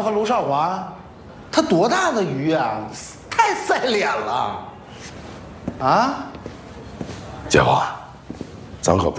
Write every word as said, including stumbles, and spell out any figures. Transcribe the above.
和卢少华，他多大的鱼啊，太赛脸了，啊！ 姐夫，咱可不